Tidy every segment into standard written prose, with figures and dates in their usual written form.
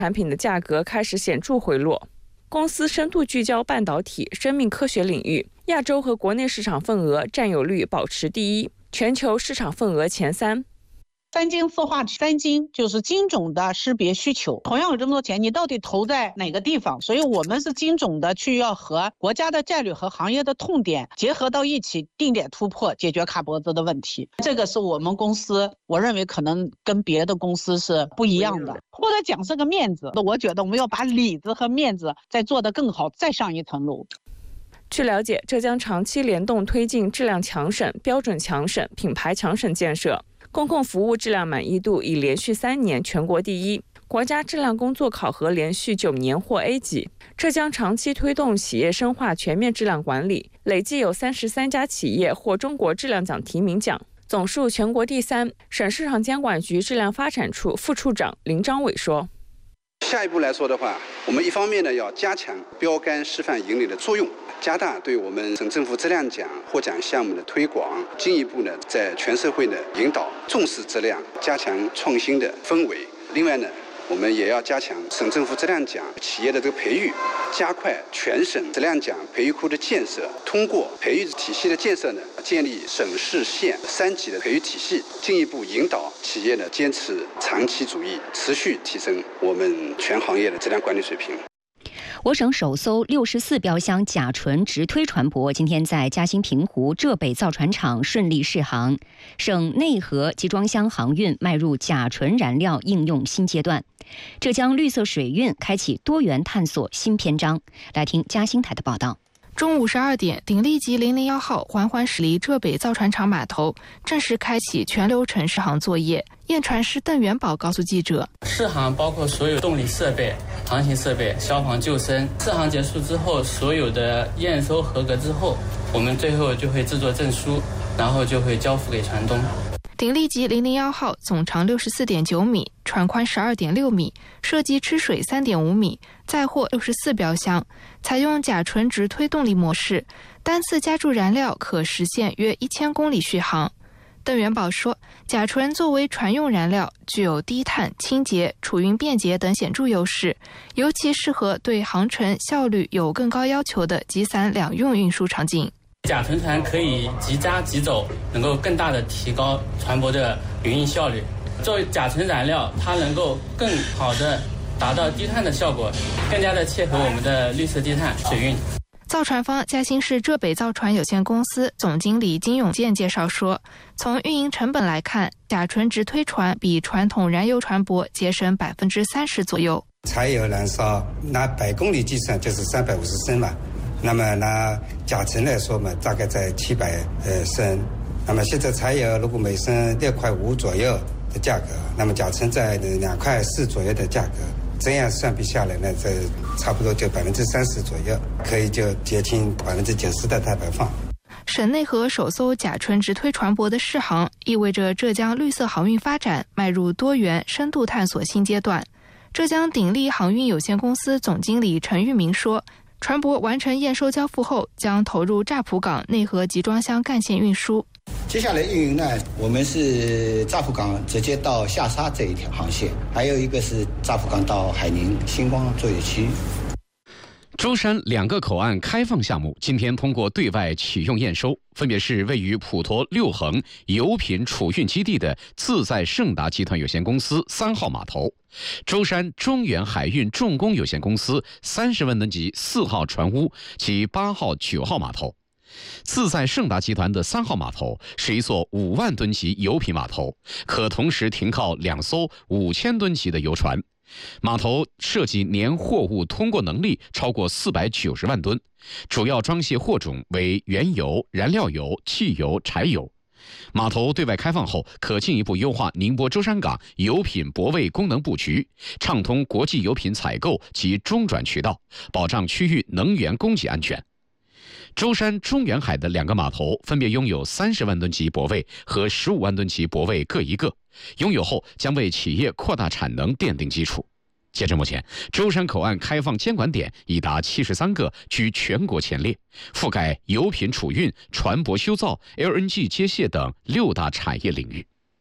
产品的价格开始显著回落。公司深度聚焦半导体、生命科学领域，亚洲和国内市场份额占有率保持第一，全球市场份额前3。 3精四化，3精就是精准的识别需求。同样有这么多钱，你到底投在哪个地方？所以我们是精准的去要和国家的战略和行业的痛点结合到一起，定点突破，解决卡脖子的问题。这个是我们公司，我认为可能跟别的公司是不一样的。或者讲是个面子，我觉得我们要把里子和面子再做得更好，再上一层楼。 据了解，浙江长期联动推进质量强省、标准强省、品牌强省建设，公共服务质量满意度已连续3年全国第一，国家质量工作考核连续9年获 A 级。浙江长期推动企业深化全面质量管理，累计有33家企业获中国质量奖提名奖，总数全国第3。省市场监管局质量发展处副处长林章伟说：“ 下一步来说的话，我们一方面呢要加强标杆示范引领的作用，加大对我们省政府质量奖获奖项目的推广，进一步呢在全社会呢引导重视质量，加强创新的氛围。另外呢，我们也要加强省政府质量奖企业的这个培育，加快全省质量奖培育库的建设，通过培育体系的建设呢，建立省市县3级的培育体系，进一步引导企业呢坚持长期主义，持续提升我们全行业的质量管理水平。” 我省首艘64标箱甲醇直推船舶今天在嘉兴平湖浙北造船厂顺利试航，省内河集装箱航运迈入甲醇燃料应用新阶段，浙江绿色水运开启多元探索新篇章。来听嘉兴台的报道。 中午12点，鼎力级001号缓缓驶离浙北造船厂码头，正式开启全流程试航作业。验船师邓元宝告诉记者， 试航包括所有动力设备、航行设备、消防救生。试航结束之后，所有的验收合格之后，我们最后就会制作证书，然后就会交付给船东。 鼎力级001号总长64.9米，船宽12.6米，设计吃水3.5米，载货64标箱，采用甲醇直推动力模式，单次加注燃料可实现约1000公里续航。邓元宝说，甲醇作为船用燃料，具有低碳、清洁、储运便捷等显著优势，尤其适合对航程效率有更高要求的集散两用运输场景。 甲醇船可以即加即走，能够更大的提高船舶的营运效率。作为甲醇燃料，它能够更好的达到低碳的效果，更加的切合我们的绿色低碳水运。 造船方嘉兴市浙北造船有限公司总经理金永健介绍说，从运营成本来看，甲醇直推船比传统燃油船舶节省30%左右。 柴油燃烧拿100公里计算就是350升嘛，那么拿甲醇来说嘛，大概在700升。那么现在柴油如果每升6.5块左右的价格，那么甲醇在2.4块左右的价格，这样算比下来呢，这差不多就30%左右，可以就减轻90%的碳排放。 省内河首艘甲醇直推船舶的试航，意味着浙江绿色航运发展迈入多元深度探索新阶段。浙江鼎力航运有限公司总经理陈玉明说，船舶完成验收交付后，将投入乍浦港内河集装箱干线运输。 接下来运营呢，我们是乍浦港直接到下沙这一条航线，还有一个是乍浦港到海宁星光作业区。 舟山2个口岸开放项目今天通过对外启用验收，分别是位于普陀6横油品储运基地的自在盛达集团有限公司3号码头，舟山中远海运重工有限公司30万吨级4号船坞及8号、9号码头。自在盛达集团的3号码头是一座5万吨级油品码头，可同时停靠2艘5000吨级的油船。码头设计年货物通过能力超过490万吨，主要装卸货种为原油、燃料油、汽油、柴油。码头对外开放后，可进一步优化宁波舟山港油品泊位功能布局，畅通国际油品采购及中转渠道，保障区域能源供给安全。舟山中远海的2个码头分别拥有30万吨级泊位和15万吨级泊位各一个，拥有后将为企业扩大产能奠定基础。截至目前，舟山口岸开放监管点已达73个，居全国前列，覆盖油品储运、船舶修造、LNG 接卸等6大产业领域。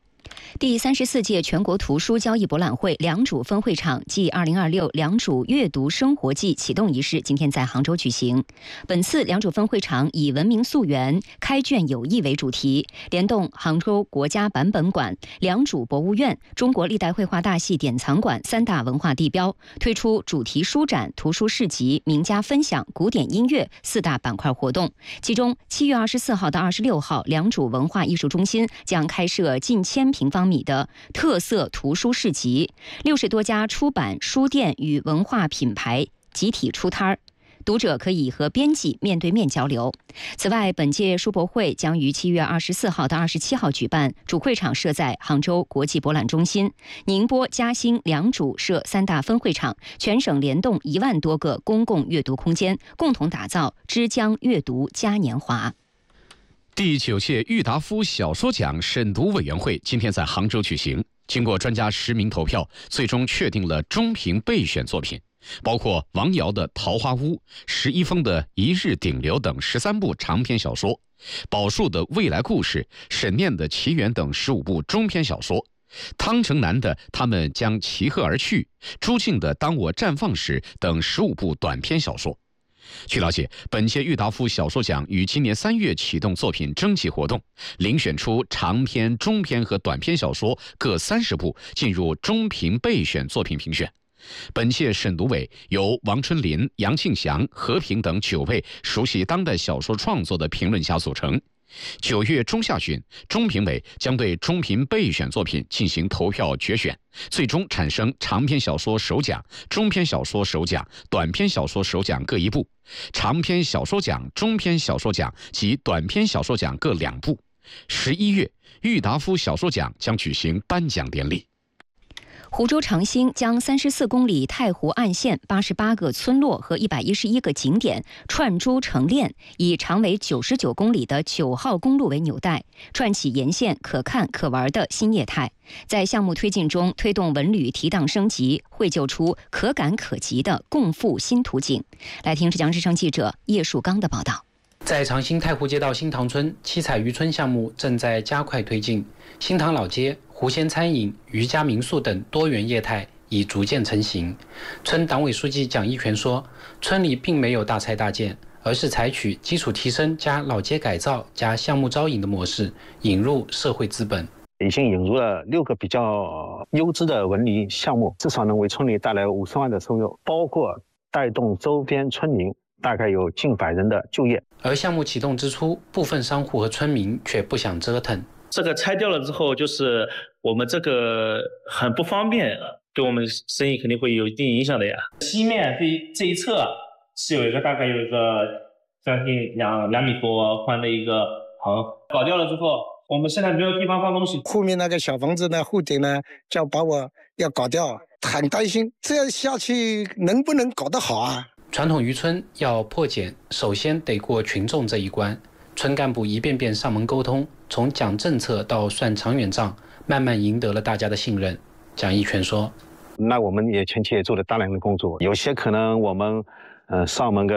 第34届全国图书交易博览会良渚分会场暨2026良渚阅读生活季启动仪式今天在杭州举行。本次良渚分会场以文明溯源、开卷有益为主题，联动杭州国家版本馆、良渚博物院、中国历代绘画大系典藏馆3大文化地标，推出主题书展、图书市集、名家分享、古典音乐4大板块活动。其中7月24号到26号，良渚文化艺术中心将开设近1000平方米的特色图书市集，60多家出版书店与文化品牌集体出摊儿，读者可以和编辑面对面交流。此外，本届书博会将于7月24号到27号举办，主会场设在杭州国际博览中心，宁波、嘉兴、良渚设3大分会场，全省联动1万多个公共阅读空间，共同打造之江阅读嘉年华。 第9届郁达夫小说奖审读委员会今天在杭州举行，经过专家实名投票，最终确定了中评备选作品，包括王瑶的《桃花坞》、石一峰的《一日顶流》等13部长篇小说，宝树的《未来故事》、沈念的《奇缘》等15部中篇小说，汤城南的《他们将齐鹤而去》、朱静的《当我绽放时》等15部短篇小说。据了解，本届郁达夫小说奖于今年3月启动作品征集活动，遴选出长篇、中篇和短篇小说各30部，进入中评备选作品评选。本届审读委由王春林、杨庆祥、何平等9位熟悉当代小说创作的评论家组成。9月中下旬，中评委将对中评备选作品进行投票决选，最终产生长篇小说首奖、中篇小说首奖、短篇小说首奖各1部，长篇小说奖、中篇小说奖及短篇小说奖各2部。11月，郁达夫小说奖将举行颁奖典礼。 湖州长兴将34公里太湖岸线88个村落和111个景点串珠成链，以长为99公里的9号公路为纽带，串起沿线可看可玩的新业态。在项目推进中，推动文旅提档升级，绘就出可感可及的共富新图景。来听浙江之声记者叶树刚的报道。 在长兴太湖街道新塘村七彩渔村项目正在加快推进，新塘老街、湖鲜餐饮、渔家民宿等多元业态已逐渐成型。村党委书记蒋一权说，村里并没有大拆大建，而是采取基础提升加老街改造加项目招引的模式，引入社会资本。 已经引入了6个比较优质的文旅项目，至少能为村里带来50万的收入，包括带动周边村民大概有近100人的就业。 而项目启动之初，部分商户和村民却不想折腾。 这个拆掉了之后，就是我们这个很不方便，对我们生意肯定会有一定影响的呀。西面这一侧是大概有一个将近2米多宽的一个棚，搞掉了之后，我们现在没有地方放东西。 后面那个小房子呢，户顶呢，叫把我要搞掉，很担心这样下去能不能搞得好啊？ 传统渔村要破茧，首先得过群众这一关。村干部一遍遍上门沟通，从讲政策到算长远账，慢慢赢得了大家的信任。蒋一权说：“ 那我们也前期也做了大量的工作，有些可能我们上门个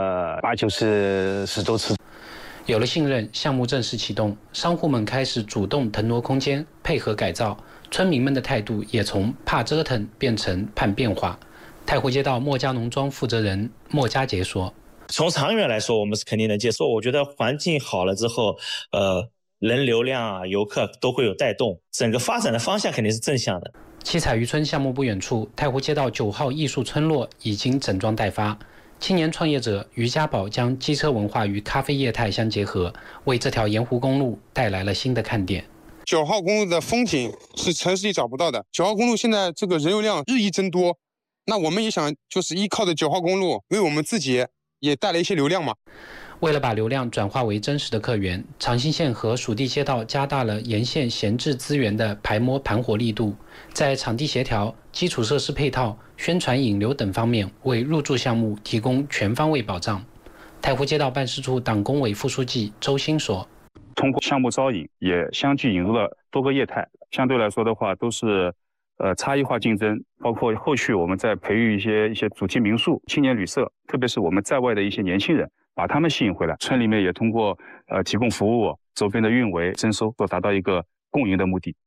8、9周次。 有了信任，项目正式启动，商户们开始主动腾挪空间，配合改造。村民们的态度也从怕折腾变成盼变化。”太湖街道莫家农庄负责人莫家杰说：“ 从长远来说，我们是肯定能接受。我觉得环境好了之后，人流量啊、游客都会有带动，整个发展的方向肯定是正向的。” 七彩渔村项目不远处，太湖街道9号艺术村落已经整装待发。青年创业者于家宝将机车文化与咖啡业态相结合，为这条沿湖公路带来了新的看点。 9号公路的风景是城市里找不到的。9号公路现在这个人流量日益增多。那我们也想就是依靠着9号公路为我们自己也带来一些流量嘛。 为了把流量转化为真实的客源，长兴县和属地街道加大了沿线闲置资源的排摸盘活力度，在场地协调、基础设施配套、宣传引流等方面为入驻项目提供全方位保障。太湖街道办事处党工委副书记周新说：“ 通过项目招引，也相继引入了多个业态，相对来说的话都是差异化竞争，包括后续我们在培育一些主题民宿、青年旅社，特别是我们在外的一些年轻人，把他们吸引回来。村里面也通过提供服务、周边的运维、征收，达到一个共赢的目的。”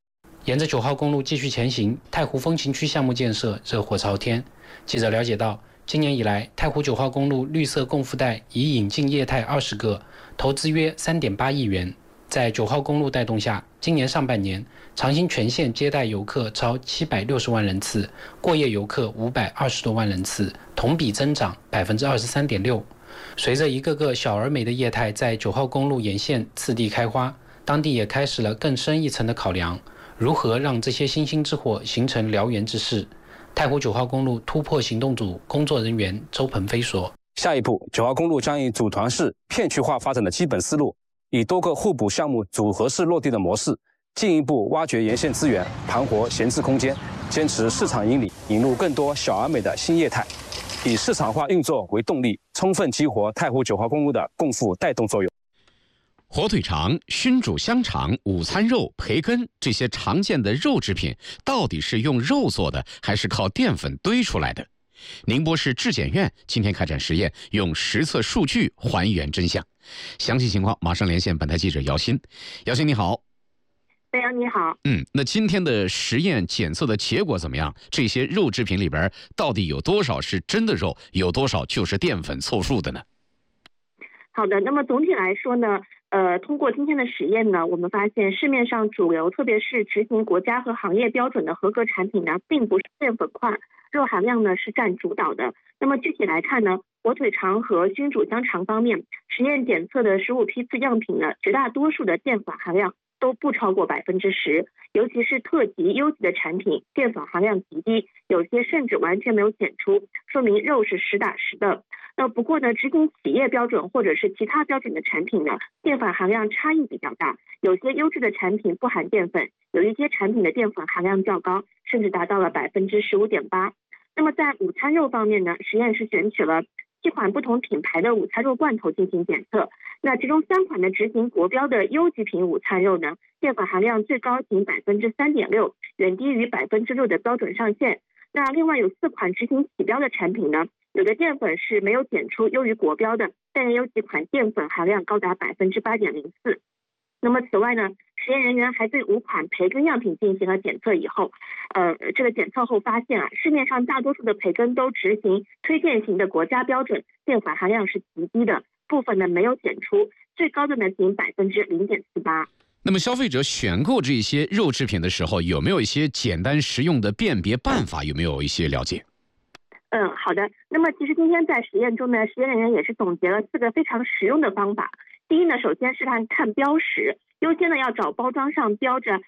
沿着9号公路继续前行，太湖风情区项目建设热火朝天。记者了解到，今年以来，太湖9号公路绿色共付带已引进业态20个，投资约3.8亿元。在9号公路带动下，今年上半年，长兴全线接待游客超760万人次，过夜游客520多万人次，同比增长23.6%。随着一个个小而美的业态在9号公路沿线次第开花，当地也开始了更深一层的考量，如何让这些星星之火形成燎原之势。太湖9号公路突破行动组工作人员周鹏飞说：“ 下一步，9号公路将以组团式、片区化发展的基本思路，以多个互补项目组合式落地的模式，进一步挖掘沿线资源，盘活闲置空间，坚持市场引领，引入更多小而美的新业态，以市场化运作为动力，充分激活太湖9号公路的共富带动作用。” 火腿肠、熏煮香肠、午餐肉、培根这些常见的肉制品，到底是用肉做的，还是靠淀粉堆出来的？宁波市质检院今天开展实验，用实测数据还原真相。详细情况马上连线本台记者姚鑫。姚鑫你好。 飞扬你好。 那今天的实验检测的结果怎么样？这些肉制品里边到底有多少是真的肉，有多少就是淀粉凑数的呢？ 好的，那么总体来说呢，通过今天的实验呢，我们发现市面上主流，特别是执行国家和行业标准的合格产品呢，并不是淀粉块，肉含量呢是占主导的。那么具体来看呢，火腿肠和熏煮香肠方面，实验检测的15批次样品呢，绝大多数的淀粉含量都不超过10%，尤其是特级优级的产品，淀粉含量极低，有些甚至完全没有检出，说明肉是实打实的。那不过呢，执行企业标准或者是其他标准的产品呢，淀粉含量差异比较大，有些优质的产品不含淀粉，有一些产品的淀粉含量较高，甚至达到了15.8%。那么在午餐肉方面呢，实验室选取了7款不同品牌的午餐肉罐头进行检测，那其中3款的执行国标的优级品午餐肉呢，淀粉含量最高仅3.6%，远低于6%的标准上限。那另外有4款执行起标的产品呢，有的淀粉是没有检出优于国标的，但也有几款淀粉含量高达8.04%。那么此外呢，实验人员还对5款培根样品进行了检测以后，这个检测后发现市面上大多数的培根都执行推荐型的国家标准，淀粉含量是极低的，部分呢没有检出，最高的呢仅0.48%。 那么消费者选购这些肉制品的时候，有没有一些简单实用的辨别办法？有没有一些了解？ 好的。那么其实今天在实验中呢，实验人员也是总结了4个非常实用的方法。第一呢，首先是看标识，优先呢要找包装上标着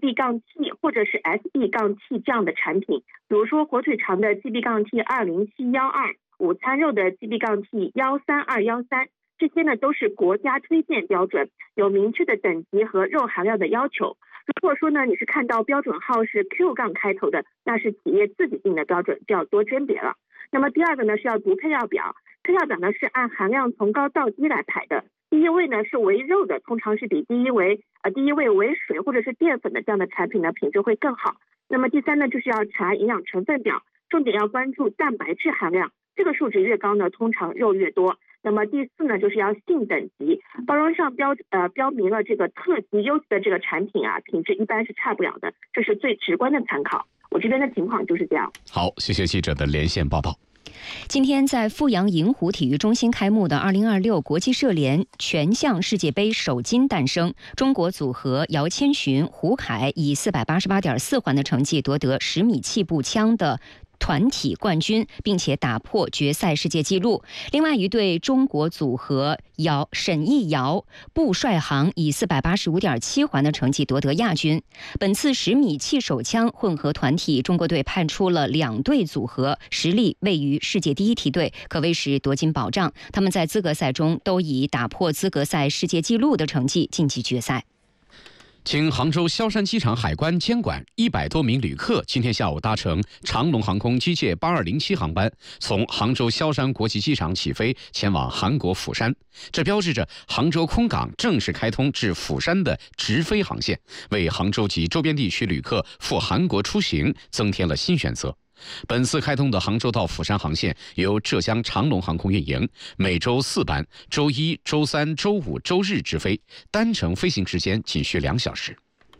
GB-T 或者是 SB-T 这样的产品，比如说火腿肠的 GB-T 20712，午餐肉的 GB-T 13213。这些呢都是国家推荐标准，有明确的等级和肉含量的要求。如果说呢你是看到标准号是 Q- 开头的，那是企业自己定的标准，就要多甄别了。那么第二个呢是要读配料表，配料表呢是按含量从高到低来排的，第一位呢是为肉的，通常是比第一位为水或者是淀粉的这样的产品呢品质会更好。那么第三呢就是要查营养成分表，重点要关注蛋白质含量，这个数值越高呢，通常肉越多。那么第4呢，就是要信等级，包装上标明了这个特级优级的这个产品品质一般是差不了的，这是最直观的参考。我这边的情况就是这样。 好，谢谢记者的连线报道。 今天在阜阳银湖体育中心开幕的2026国际射联全项世界杯首金诞生，中国组合姚千寻、胡凯以488.4环的成绩夺得10米气步枪的团体冠军，并且打破决赛世界纪录。另外一对中国组合沈艺瑶、步帅航以485.7环的成绩夺得亚军。本次10米气手枪混合团体，中国队派出了2对组合，实力位于世界第一梯队，可谓是夺金保障。他们在资格赛中都以打破资格赛世界纪录的成绩晋级决赛。 经杭州萧山机场海关监管，100多名旅客今天下午搭乘长龙航空机械8207航班，从杭州萧山国际机场起飞，前往韩国釜山。这标志着杭州空港正式开通至釜山的直飞航线，为杭州及周边地区旅客赴韩国出行增添了新选择。本次开通的杭州到釜山航线由浙江长龙航空运营，每周4班，周1、周3、周5、周日直飞，单程飞行时间仅需2小时。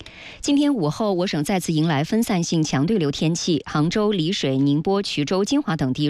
今天午后，我省再次迎来分散性强对流天气，杭州、丽水、宁波、衢州、金华等地